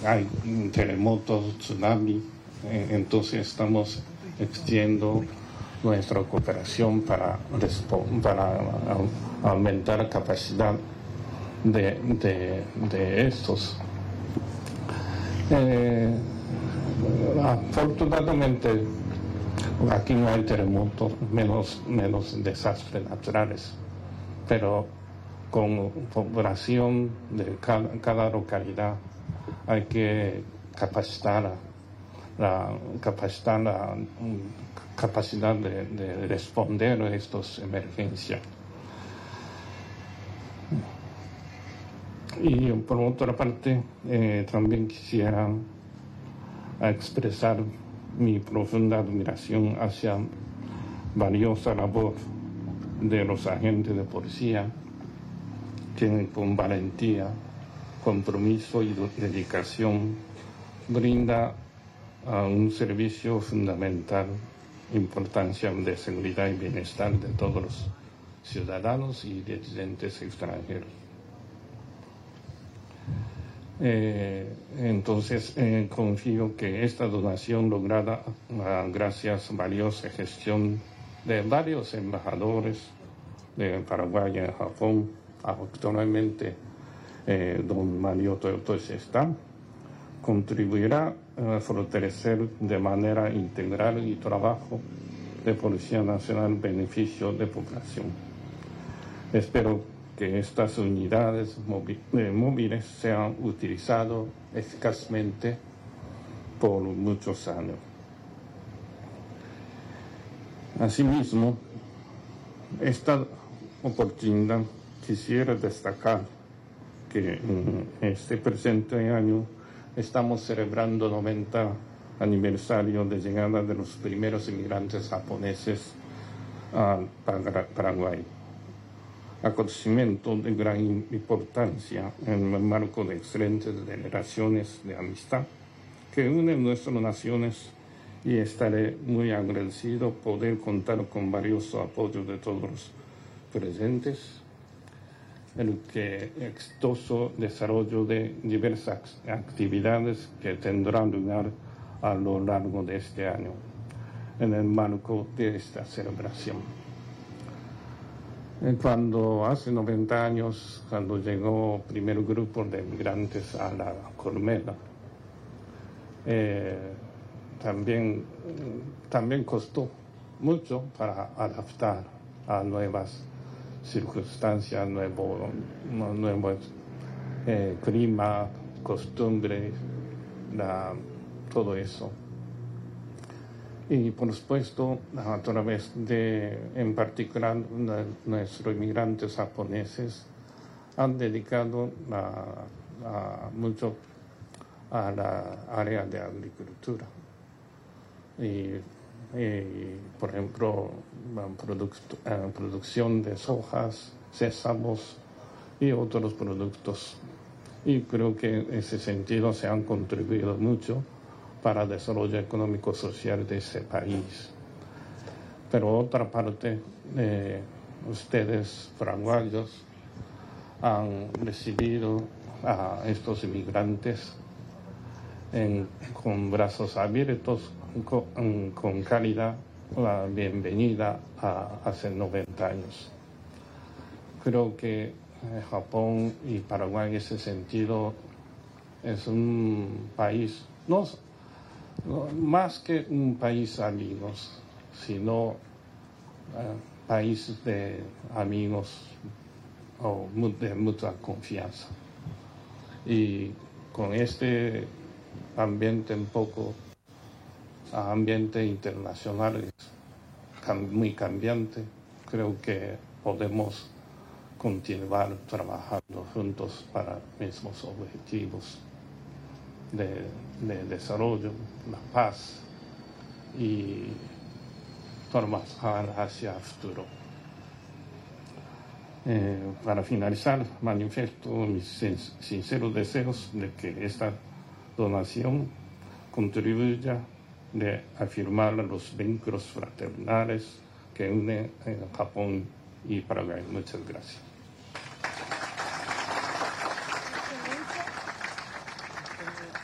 hay terremotos, tsunami, entonces estamos extendiendo nuestra cooperación para aumentar la capacidad de estos. Afortunadamente aquí no hay terremotos, menos desastres naturales, pero con población de cada localidad hay que capacitar la capacidad de responder a estas emergencias. Y por otra parte, también quisiera expresar mi profunda admiración hacia valiosa labor de los agentes de policía que con valentía, compromiso y dedicación brinda un servicio fundamental, importancia de seguridad y bienestar de todos los ciudadanos y residentes extranjeros. Entonces confío que esta donación lograda gracias a valiosa gestión de varios embajadores de Paraguay y Japón, actualmente don Mario Toyotoshi está, contribuirá a fortalecer de manera integral el trabajo de Policía Nacional en beneficio de población. Espero que estas unidades móviles sean utilizadas eficazmente por muchos años. Asimismo, esta oportunidad quisiera destacar que en este presente año estamos celebrando 90 aniversario de llegada de los primeros inmigrantes japoneses a Paraguay. Acontecimiento de gran importancia en el marco de excelentes relaciones de amistad que unen nuestras naciones, y estaré muy agradecido poder contar con valioso apoyo de todos los presentes en el exitoso desarrollo de diversas actividades que tendrán lugar a lo largo de este año en el marco de esta celebración. Cuando hace 90 años, cuando llegó el primer grupo de migrantes a la Colmena, también costó mucho para adaptar a nuevas circunstancias, nuevos clima, costumbres, todo eso. Y por supuesto, a través de, en particular, nuestros inmigrantes japoneses han dedicado mucho a la área de agricultura. Y por ejemplo, producción de sojas, sésamos y otros productos. Y creo que en ese sentido se han contribuido mucho para el desarrollo económico-social de ese país. Pero otra parte, ustedes paraguayos han recibido a estos inmigrantes con brazos abiertos, con calidad, la bienvenida hace 90 años. Creo que Japón y Paraguay en ese sentido es un país, no más que un país amigos, sino país de amigos o de mutua confianza. Y con este ambiente un poco, ambiente internacional muy cambiante, creo que podemos continuar trabajando juntos para mismos objetivos de desarrollo, la paz y trabajar hacia el futuro. Para finalizar, manifiesto mis sinceros deseos de que esta donación contribuya a afirmar los vínculos fraternales que unen Japón y Paraguay. Muchas gracias.